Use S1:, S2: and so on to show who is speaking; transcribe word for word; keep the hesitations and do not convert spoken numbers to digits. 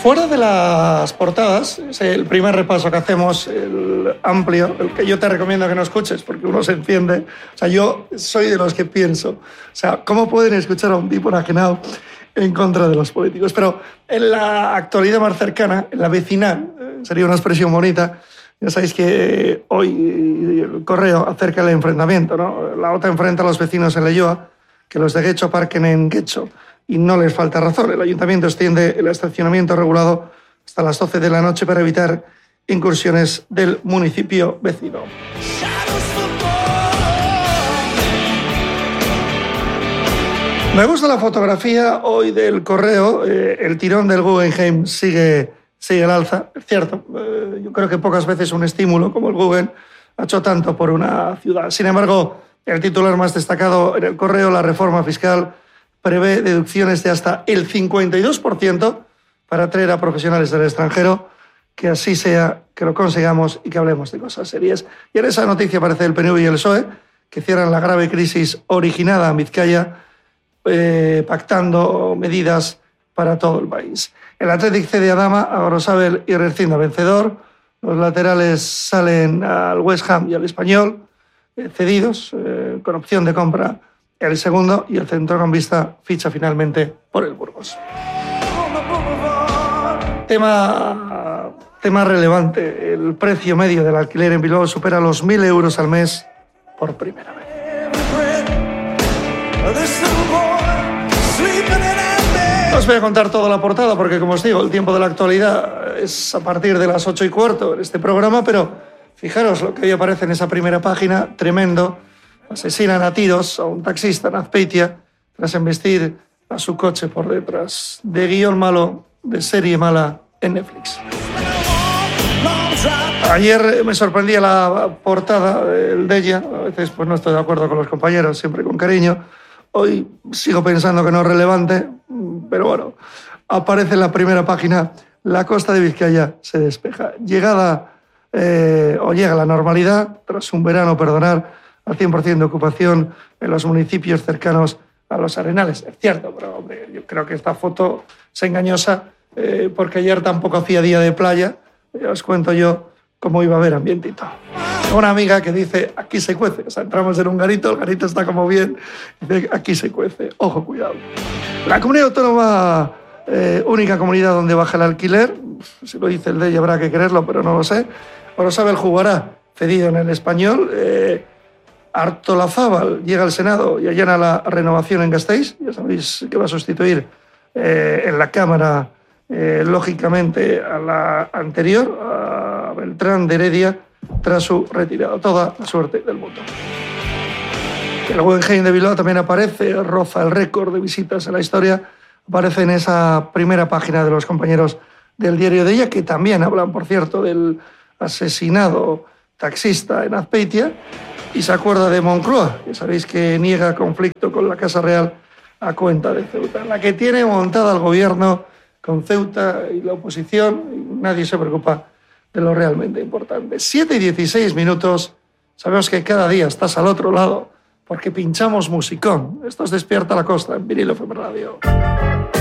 S1: Fuera de las portadas, es el primer repaso que hacemos, el amplio, el que yo te recomiendo que no escuches, porque uno se enciende. O sea, yo soy de los que pienso, o sea, ¿cómo pueden escuchar a un tipo enajenado en contra de los políticos? Pero en la actualidad más cercana, en la vecinal, sería una expresión bonita, ya sabéis que hoy el Correo acerca el enfrentamiento, ¿no? La OTA enfrenta a los vecinos en Leioa, que los de Guecho aparquen en Guecho. Y no les falta razón. El ayuntamiento extiende el estacionamiento regulado hasta las doce de la noche para evitar incursiones del municipio vecino. Me gusta la fotografía hoy del Correo. Eh, el tirón del Guggenheim sigue, sigue al alza. Es cierto, eh, yo creo que pocas veces un estímulo como el Guggen ha hecho tanto por una ciudad. Sin embargo, el titular más destacado en el Correo, la reforma fiscal, prevé deducciones de hasta el cincuenta y dos por ciento para atraer a profesionales del extranjero. Que así sea, que lo consigamos y que hablemos de cosas serias. Y en esa noticia aparece el P N V y el P S O E, que cierran la grave crisis originada en Vizcaya, eh, pactando medidas para todo el país. El Athletic cede a Dama, a Gorosabel y rescinda vencedor. Los laterales salen al West Ham y al Español, eh, cedidos, eh, con opción de compra el segundo, y el centrocampista ficha finalmente por el Burgos. Tema, tema relevante, el precio medio del alquiler en Bilbao supera los mil euros al mes por primera vez. No os voy a contar toda la portada porque, como os digo, el tiempo de la actualidad es a partir de las ocho y cuarto en este programa, pero fijaros lo que hoy aparece en esa primera página, tremendo. Asesinan a tiros a un taxista en Azpeitia tras embestir a su coche por detrás. De guión malo, de serie mala en Netflix. Ayer me sorprendía la portada del Deia. A veces pues no estoy de acuerdo con los compañeros, siempre con cariño. Hoy sigo pensando que no es relevante, pero bueno, aparece en la primera página: la costa de Vizcaya se despeja. Llegada eh, o llega la normalidad tras un verano, perdonar, al cien por ciento de ocupación en los municipios cercanos a los Arenales. Es cierto, pero hombre, yo creo que esta foto es engañosa eh, porque ayer tampoco hacía día de playa. Ya os cuento yo cómo iba a haber ambientito. Una amiga que dice, aquí se cuece. O sea, entramos en un garito, el garito está como bien, dice, aquí se cuece. Ojo, cuidado. La comunidad autónoma, eh, única comunidad donde baja el alquiler, si lo dice el Deia habrá que quererlo, pero no lo sé. Gorosabel jugará cedido en el Español. Eh, Artolazábal llega al Senado y allana la renovación en Gasteiz. Ya sabéis que va a sustituir eh, en la Cámara, eh, lógicamente, a la anterior, a Beltrán de Heredia, tras su retirada. Toda la suerte del mundo. El Guggenheim de Bilbao también aparece, roza el récord de visitas en la historia. Aparece en esa primera página de los compañeros del diario Deia, que también hablan, por cierto, del asesinado taxista en Azpeitia. Y se acuerda de Moncloa, que sabéis que niega conflicto con la Casa Real a cuenta de Ceuta, la que tiene montada el gobierno con Ceuta y la oposición, y nadie se preocupa de lo realmente importante. siete y dieciséis minutos, sabemos que cada día estás al otro lado porque pinchamos musicón. Esto es Despierta la Costa en Vinilo F M Radio.